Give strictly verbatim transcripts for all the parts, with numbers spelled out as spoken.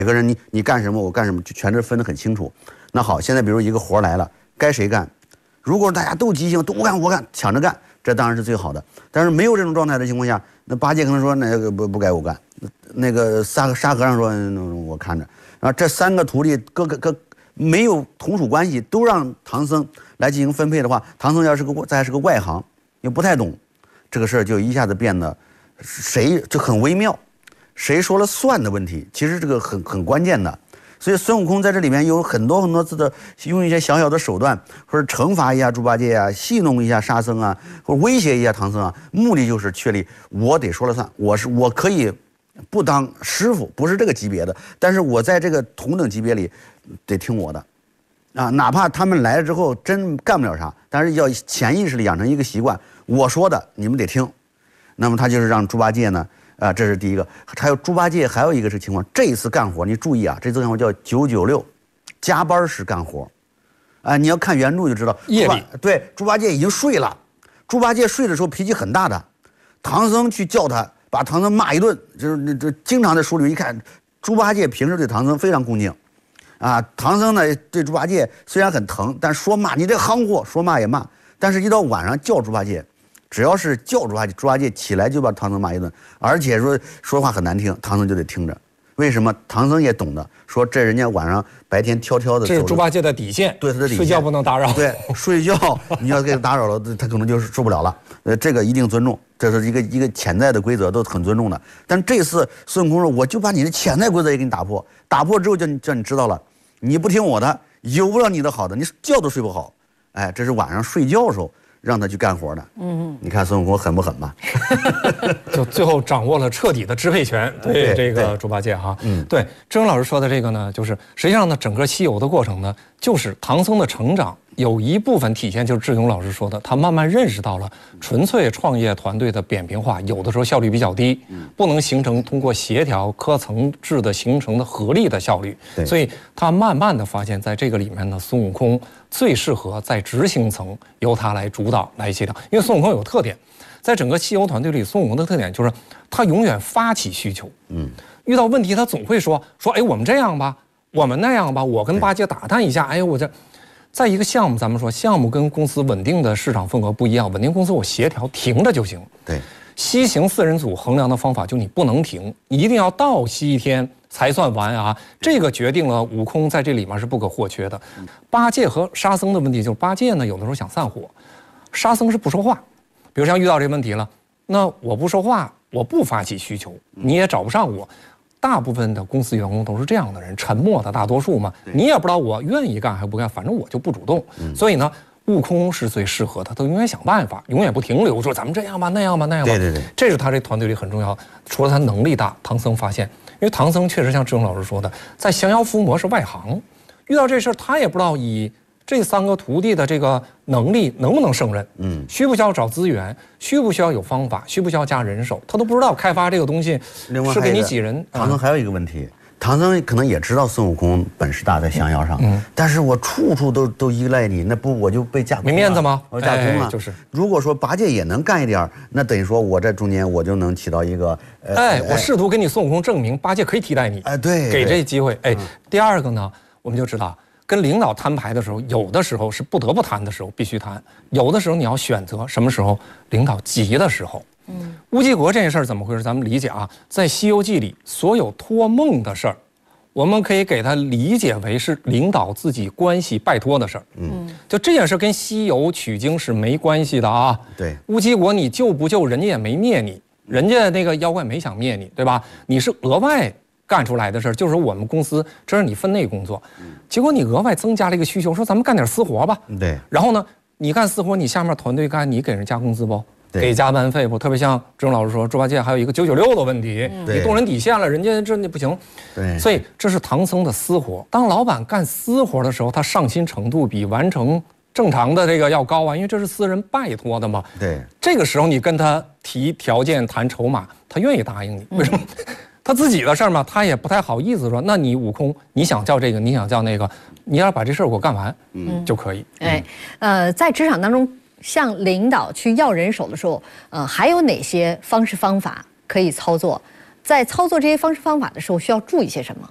每个人你你干什么，我干什么，就全都分得很清楚。那好，现在比如一个活来了，该谁干？如果大家都急性，都我干我干，抢着干，这当然是最好的。但是没有这种状态的情况下，那八戒可能说那个不不该我干，那个沙沙和尚说我看着。然后这三个徒弟各个各没有同属关系，都让唐僧来进行分配的话，唐僧要是个再是个外行，又不太懂，这个事儿就一下子变得谁就很微妙。谁说了算的问题，其实这个很很关键的，所以孙悟空在这里面有很多很多次的用一些小小的手段，或者惩罚一下猪八戒啊，戏弄一下沙僧啊，或者威胁一下唐僧啊，目的就是确立我得说了算，我是我可以不当师傅，不是这个级别的，但是我在这个同等级别里得听我的，啊，哪怕他们来了之后真干不了啥，但是要潜意识里养成一个习惯，我说的你们得听，那么他就是让猪八戒呢。啊，这是第一个。还有猪八戒，还有一个是情况，这一次干活你注意啊，这次干活叫九九六，加班式干活。啊，你要看原著就知道， 夜里对，猪八戒已经睡了。猪八戒睡的时候脾气很大的，唐僧去叫他，把唐僧骂一顿，就是那这经常在书里一看，猪八戒平时对唐僧非常恭敬，啊，唐僧呢对猪八戒虽然很疼，但说骂你这夯货，说骂也骂，但是一到晚上叫猪八戒。只要是叫猪八戒，猪八戒起来就把唐僧骂一顿，而且说说话很难听，唐僧就得听着。为什么？唐僧也懂得，说这人家晚上白天挑挑的， 这是猪八戒的底线， 对他的底线， 睡觉不能打扰。 对，睡觉你要给他打扰了，他可能就是受不了了。呃，这个一定尊重，这是一个一个潜在的规则，都很尊重的。但这次孙悟空说，我就把你的潜在规则也给你打破，打破之后叫你叫你知道了，你不听我的，有不了你的好的，你觉都睡不好。哎，这是晚上睡觉的时候。让他去干活的，嗯，你看孙悟空狠不狠吧？ 就最后掌握了彻底的支配权，对这个猪八戒哈，嗯，对，志勇老师说的这个呢，就是实际上呢，整个西游的过程呢，就是唐僧的成长有一部分体现，就是志勇老师说的，他慢慢认识到了纯粹创业团队的扁平化，有的时候效率比较低，不能形成通过协调科层制的形成的合力的效率，所以他慢慢的发现，在这个里面呢，孙悟空最适合在执行层由他来主导来协调，因为孙悟空有个特点，在整个西游团队里，孙悟空的特点就是他永远发起需求，嗯，遇到问题他总会说说，哎，我们这样吧，我们那样吧，我跟八戒打探一下，哎，我这。在一个项目，咱们说项目跟公司稳定的市场份额不一样，稳定公司我协调停着就行。 对， 西行四人组衡量的方法就你不能停，你一定要倒吸一天才算完啊。这个决定了悟空在这里面是不可或缺的。八戒和沙僧的问题就是八戒呢有的时候想散伙，沙僧是不说话。比如像遇到这个问题了，那我不说话，我不发起需求，你也找不上我。大部分的公司员工都是这样的人，沉默的大多数嘛。你也不知道我愿意干还不干，反正我就不主动。嗯、所以呢，悟空是最适合他，他永远想办法，永远不停留，说咱们这样吧，那样吧，那样吧。 对对对， 这是他这团队里很重要。除了他能力大，唐僧发现，因为唐僧确实像志勇老师说的，在降妖伏魔是外行，遇到这事儿他也不知道以这三个徒弟的这个能力能不能胜任？嗯，需不需要找资源？需不需要有方法？需不需要加人手？他都不知道开发这个东西是给你几人。 唐僧还有一个问题，唐僧可能也知道孙悟空本事大在降妖上，嗯，但是我处处都都依赖你，那不我就被架空了？ 没面子吗？ 我架空了。 哎、就是， 如果说八戒也能干一点，那等于说我在中间我就能起到一个， 呃、哎，我试图跟你孙悟空证明八戒可以替代你。 哎，对， 给这机会。哎，嗯、第二个呢，我们就知道。跟领导摊牌的时候，有的时候是不得不谈的时候必须谈，有的时候你要选择什么时候领导急的时候。嗯，乌鸡国这件事儿怎么回事？咱们理解啊，在《西游记》里，所有托梦的事儿，我们可以给它理解为是领导自己关系拜托的事儿。嗯，就这件事跟西游取经是没关系的啊。 对， 乌鸡国你救不救，人家也没灭你，人家那个妖怪没想灭你，对吧？你是额外干出来的事儿，就是我们公司这是你分内工作，结果你额外增加了一个需求，说咱们干点私活吧。 对， 然后呢，你干私活，你下面团队干，你给人加工资不？给加班费不？特别像志勇老师说，猪八戒还有一个九九六的问题，你动人底线了，人家这那不行。 对， 所以这是唐僧的私活。当老板干私活的时候，他上心程度比完成正常的这个要高啊，因为这是私人拜托的嘛。 对， 这个时候你跟他提条件、谈筹码，他愿意答应你。为什么？他自己的事儿嘛，他也不太好意思说。那你悟空，你想叫这个，你想叫那个，你要把这事儿给我干完，嗯，就可以。 哎，呃，在职场当中，向领导去要人手的时候，呃，还有哪些方式方法可以操作？在操作这些方式方法的时候，需要注意些什么？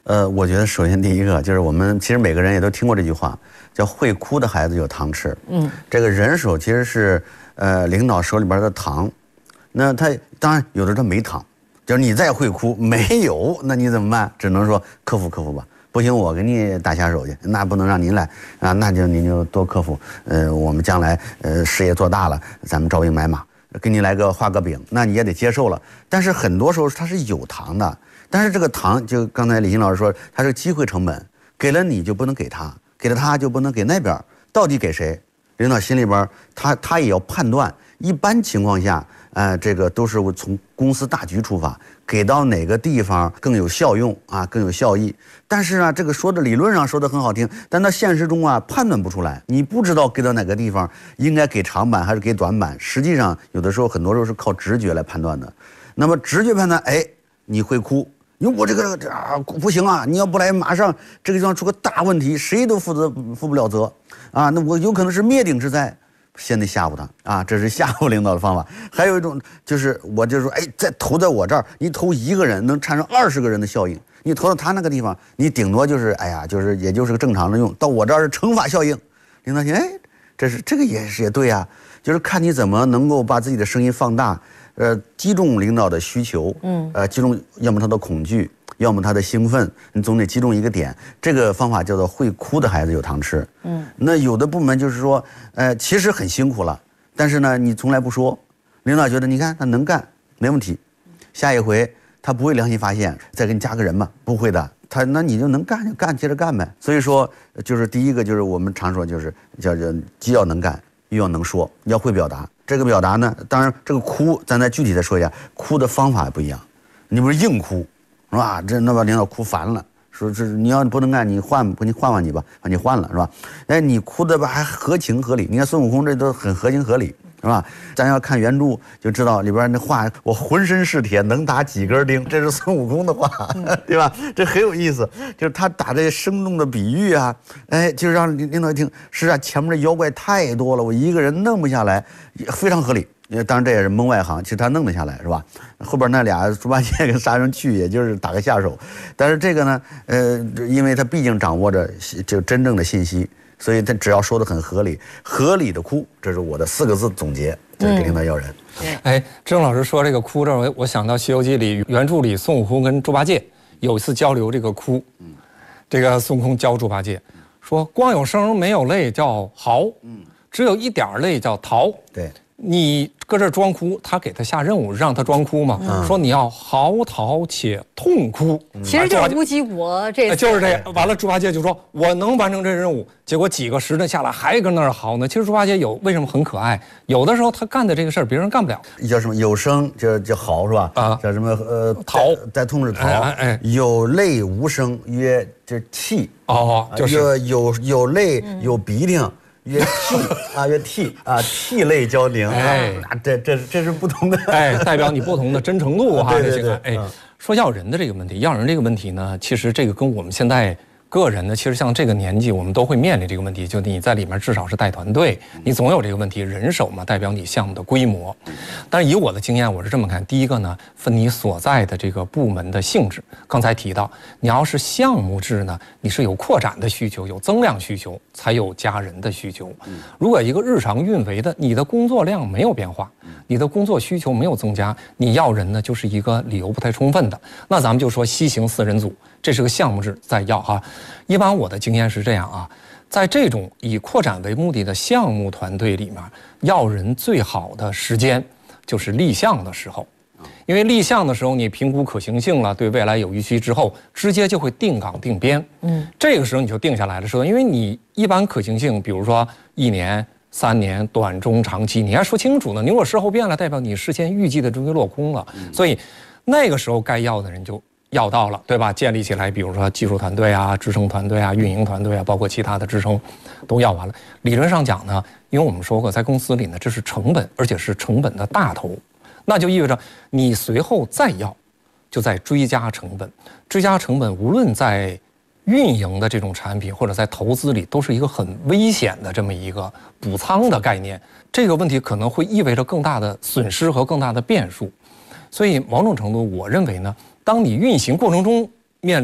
呃，我觉得首先第一个就是我们其实每个人也都听过这句话，叫会哭的孩子有糖吃。嗯，这个人手其实是呃领导手里边的糖，那他当然有的他没糖，就是你再会哭没有，那你怎么办？只能说克服克服吧。不行，我给你打下手去，那不能让您来啊，那就您就多克服。呃，我们将来呃事业做大了，咱们招兵买马，给你来个画个饼，那你也得接受了。但是很多时候它是有糖的。但是这个糖，就刚才李欣老师说，它是机会成本，给了你就不能给他，给了他就不能给那边，到底给谁？领导心里边，他他也要判断。一般情况下，呃，这个都是从公司大局出发，给到哪个地方更有效用啊，更有效益。但是啊，这个说的理论上说的很好听，但到现实中啊，判断不出来，你不知道给到哪个地方应该给长板还是给短板。实际上，有的时候很多时候是靠直觉来判断的。那么直觉判断，哎，你会哭。因为我这个啊不行啊，你要不来，马上这个地方出个大问题，谁都负责负不了责啊。那我有可能是灭顶之灾，先得吓唬他啊，这是吓唬领导的方法。还有一种就是，我就说，哎，再投在我这儿，你投一个人能产生二十个人的效应，你投到他那个地方，你顶多就是，哎呀，就是也就是个正常的用，到我这儿是乘法效应。领导听，哎，这是这个也是也对啊，就是看你怎么能够把自己的声音放大。呃，击中领导的需求，嗯，呃，击中要么他的恐惧，要么他的兴奋，你总得击中一个点。这个方法叫做会哭的孩子有糖吃，嗯，那有的部门就是说，呃，其实很辛苦了，但是呢，你从来不说，领导觉得你看他能干，没问题，下一回他不会良心发现，再给你加个人嘛，不会的，他那你就能干就干，接着干呗。所以说，就是第一个就是我们常说就是叫叫既要能干。又要能说，要会表达。这个表达呢，当然这个哭，咱再具体的说一下，哭的方法不一样。你不是硬哭，是吧？这那把领导哭烦了，说是你要不能干，你换，给你换换你吧，把你换了，是吧？哎，你哭的吧还合情合理。你看孙悟空这都很合情合理，是吧？咱要看原著就知道里边那话，我浑身是铁，能打几根钉，这是孙悟空的话，对吧？这很有意思，就是他打这生动的比喻啊，哎，就让领导一听，是啊，前面的妖怪太多了，我一个人弄不下来，非常合理。当然这也是门外行，其实他弄得下来，是吧？后边那俩猪八戒跟沙僧去，也就是打个下手。但是这个呢，呃，因为他毕竟掌握着就真正的信息。所以他只要说的很合理，合理的哭，这是我的四个字总结，就是给领导要人。 嗯、哎，郑老师说这个哭，这我我想到《西游记》里原著里孙悟空跟猪八戒有一次交流这个哭，嗯，这个孙悟空教猪八戒说，光有声没有泪叫嚎，嗯，只有一点泪叫逃。 对， 你搁这装哭，他给他下任务让他装哭嘛，嗯、说你要嚎啕且痛哭。 嗯、其实就是乌鸡国这、 哎，就是这。完了，猪八戒就说我能完成这任务。结果几个时辰下来还跟那儿嚎呢。其实猪八戒有为什么很可爱？有的时候他干的这个事儿别人干不了。 叫什么？有声叫叫嚎是吧？啊，叫什么？呃， 逃在痛是逃。 哎哎， 有泪无声曰就是涕。 哦，就是有有有泪有鼻涕。曰涕啊，曰涕啊，涕泪交凝。哎，这这这是不同的， 哎，代表你不同的真诚度哈。 对对对， 哎，说要人的这个问题，要人这个问题呢，其实这个跟我们现在个人呢，其实像这个年纪，我们都会面临这个问题，就你在里面至少是带团队，你总有这个问题，人手嘛，代表你项目的规模。但是以我的经验，我是这么看，第一个呢，分你所在的这个部门的性质。刚才提到，你要是项目制呢，你是有扩展的需求，有增量需求，才有加人的需求。如果一个日常运维的，你的工作量没有变化，你的工作需求没有增加，你要人呢，就是一个理由不太充分的。那咱们就说西行四人组，这是个项目制在要哈。一般我的经验是这样啊，在这种以扩展为目的的项目团队里面，要人最好的时间就是立项的时候，因为立项的时候你评估可行性了，对未来有预期之后，直接就会定岗定编。嗯，这个时候你就定下来的时候，因为你一般可行性，比如说一年、三年、短中长期，你还说清楚呢。你如果事后变了，代表你事先预计的终于落空了。所以那个时候该要的人就要到了，对吧？建立起来，比如说技术团队啊、支撑团队啊、运营团队啊，包括其他的支撑，都要完了。理论上讲呢，因为我们说过，在公司里呢，这是成本，而且是成本的大头，那就意味着你随后再要，就在追加成本。追加成本，无论在运营的这种产品，或者在投资里，都是一个很危险的这么一个补仓的概念。这个问题可能会意味着更大的损失和更大的变数。所以某种程度，我认为呢，当你运行过程中面临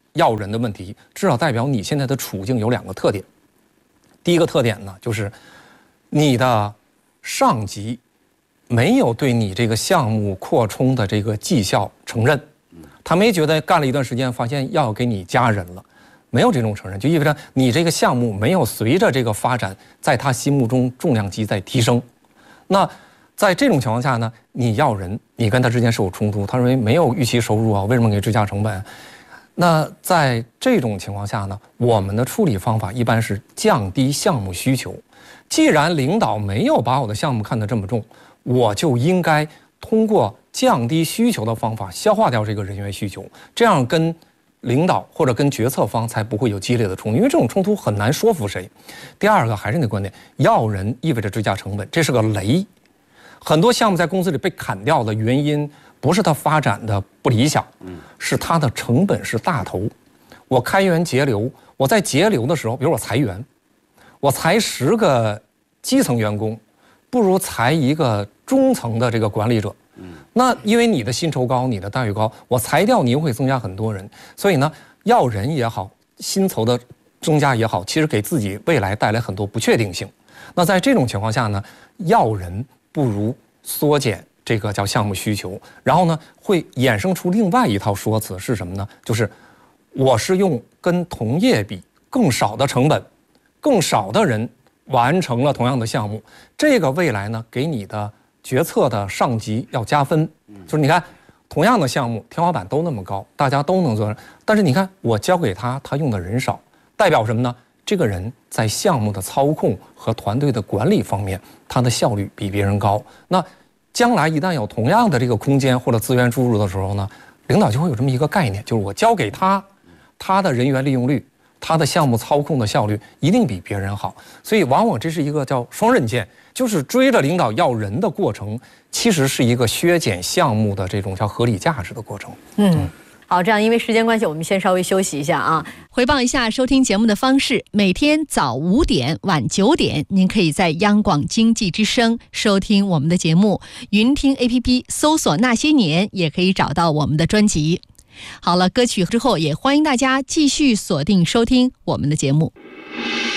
要人的问题，至少代表你现在的处境有两个特点。第一个特点呢，就是你的上级没有对你这个项目扩充的这个绩效承认，他没觉得干了一段时间发现要给你加人了，没有这种承认，就意味着你这个项目没有随着这个发展，在他心目中重量级在提升。那在这种情况下呢，你要人，你跟他之间是有冲突，他认为没有预期收入啊，为什么给追加成本？那在这种情况下呢，我们的处理方法一般是降低项目需求。既然领导没有把我的项目看得这么重，我就应该通过降低需求的方法消化掉这个人员需求，这样跟领导或者跟决策方才不会有激烈的冲突，因为这种冲突很难说服谁。第二个还是那观点，要人意味着追加成本，这是个雷。很多项目在公司里被砍掉的原因，不是它发展的不理想，是它的成本是大头。我开源节流，我在节流的时候，比如我裁员，我裁十个基层员工，不如裁一个中层的这个管理者。那因为你的薪酬高，你的待遇高，我裁掉你又会增加很多人，所以呢，要人也好，薪酬的增加也好，其实给自己未来带来很多不确定性。那在这种情况下呢，要人不如缩减这个叫项目需求，然后呢，会衍生出另外一套说辞是什么呢？就是我是用跟同业比更少的成本，更少的人完成了同样的项目，这个未来呢，给你的决策的上级要加分。就是你看，同样的项目天花板都那么高，大家都能做，但是你看我交给他，他用的人少，代表什么呢？这个人在项目的操控和团队的管理方面，他的效率比别人高。那将来一旦有同样的这个空间或者资源注入的时候呢，领导就会有这么一个概念，就是我交给他，他的人员利用率，他的项目操控的效率一定比别人好。所以往往这是一个叫双刃剑，就是追着领导要人的过程，其实是一个削减项目的这种叫合理价值的过程。 嗯。好，这样因为时间关系，我们先稍微休息一下啊。 回报一下收听节目的方式：每天早五点、晚九点，您可以在央广经济之声收听我们的节目；云听 A P P 搜索那些年，也可以找到我们的专辑。好了，歌曲之后，也欢迎大家继续锁定收听我们的节目。